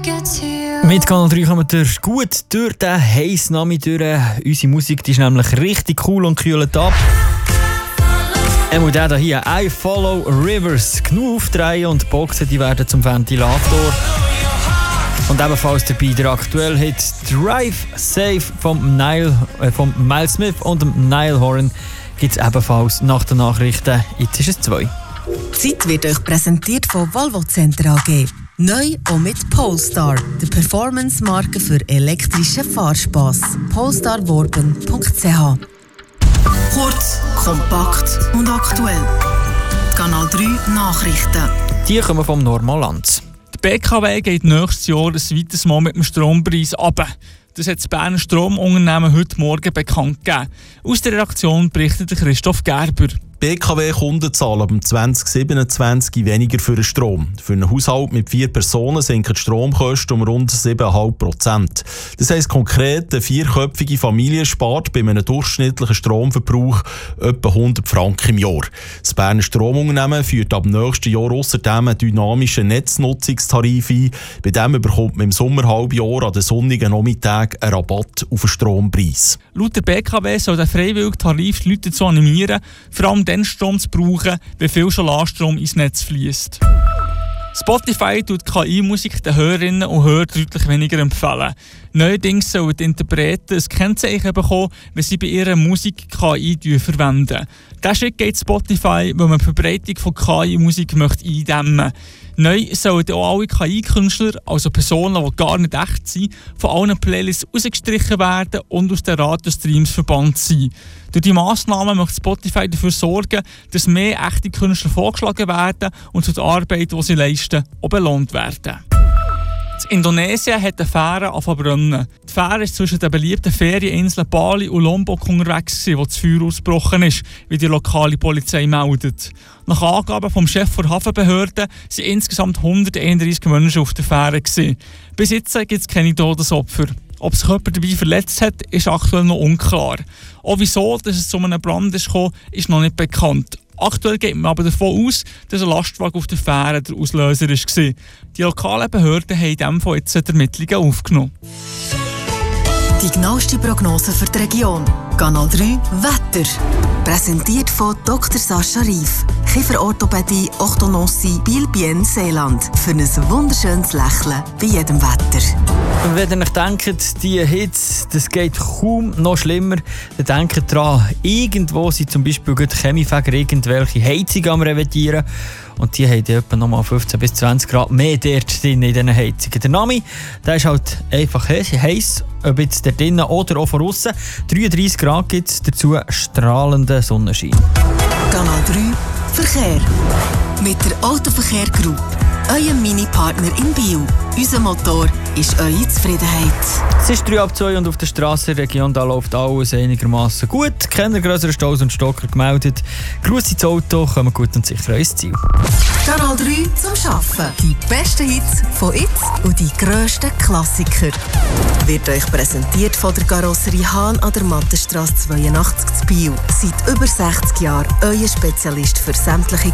Mit Kanal 3 kommen wir gut durch den heissen Nachmittag durch. Unsere Musik die ist nämlich richtig cool und kühlt ab. Und der hier, I Follow Rivers. Genug aufdrehen und die Boxen die werden zum Ventilator. Und ebenfalls dabei der aktuelle Hit Drive Safe vom Miles Smith und dem Niall Horan gibt es ebenfalls nach den Nachrichten. Jetzt ist es 2. Die Zeit wird euch präsentiert von Volvo Center AG. Neu auch mit Polestar, der Performance-Marke für elektrischen Fahrspass. polestarworben.ch. Kurz, kompakt und aktuell. Kanal 3 Nachrichten. Die kommen vom Normalland. Die BKW geht nächstes Jahr ein weiteres Mal mit dem Strompreis runter. Das hat das Berner Stromunternehmen heute Morgen bekannt gegeben. Aus der Redaktion berichtet Christoph Gerber. BKW-Kunden zahlen ab 2027 weniger für den Strom. Für einen Haushalt mit 4 Personen sinken die Stromkosten um rund 7,5%. Das heisst konkret, eine 4-köpfige Familie spart bei einem durchschnittlichen Stromverbrauch etwa 100 Franken im Jahr. Das Berner Stromunternehmen führt ab nächsten Jahr außerdem einen dynamischen Netznutzungstarif ein. Bei dem bekommt man im Sommerhalbjahr an den sonnigen Nachmittagen einen Rabatt auf den Strompreis. Laut der BKW soll der freiwillige Tarif die Leute dazu animieren, vor allem den Strom zu brauchen, wenn viel Solarstrom ins Netz fließt. Spotify tut KI-Musik den Hörerinnen und Hörern deutlich weniger empfehlen. Neuerdings sollen die Interpreten ein Kennzeichen bekommen, wenn sie bei ihrer Musik KI verwenden. Diesen Schritt geht Spotify, weil man die Verbreitung von KI-Musik eindämmen möchte. Neu sollen auch alle KI-Künstler, also Personen, die gar nicht echt sind, von allen Playlists rausgestrichen werden und aus den Radiostreams verbannt sein. Durch die Massnahmen möchte Spotify dafür sorgen, dass mehr echte Künstler vorgeschlagen werden und für die Arbeit, die sie leisten, auch belohnt werden. In Indonesien hat eine Fähre angefangen. Die Fähre ist zwischen den beliebten Ferieninseln Bali und Lombok unterwegs, wo das Feuer ausgebrochen ist, wie die lokale Polizei meldet. Nach Angaben vom Chef der Hafenbehörde waren insgesamt 131 Menschen auf der Fähre. Bis jetzt gibt es keine Todesopfer. Ob sich jemand dabei verletzt hat, ist aktuell noch unklar. Auch wieso dass es zu einem Brand kam, ist noch nicht bekannt. Aktuell geht man aber davon aus, dass ein Lastwagen auf der Fähre der Auslöser war. Die lokalen Behörden haben in diesem Fall jetzt die Ermittlungen aufgenommen. Die genaueste Prognose für die Region. Kanal 3 Wetter. Präsentiert von Dr. Sascha Rief. Kieferorthopädie, Orthodontie, Biel-Bien, Seeland. Für ein wunderschönes Lächeln bei jedem Wetter. Und wenn ihr euch denkt, die Hitze, das geht kaum noch schlimmer, dann denkt dran, irgendwo sind zum Beispiel die Chemiefäger irgendwelche Heizungen am Revidieren. Und die haben etwa nochmal 15 bis 20 Grad mehr dort drin in diesen Heizungen. Der Name, der ist halt einfach heiß, ob jetzt dort drinnen oder auch von außen. 33 Grad gibt es, dazu strahlenden Sonnenschein. Kanal 3 Verkehr. Mit der Autoverkehr Group. Euer Mini-Partner in Biel. Unser Motor ist eure Zufriedenheit. Es ist 3:02 und auf der Strassenregion da läuft alles einigermaßen gut. Keine grösseren Staus und Stocker gemeldet. Grüße ins Auto, kommen gut und sicher ans Ziel. Kanal 3 zum Arbeiten. Die besten Hits von jetzt und die grössten Klassiker. Wird euch präsentiert von der Karosserie Hahn an der Mattenstrasse 82 zu Biel. Seit über 60 Jahren euer Spezialist für sämtliche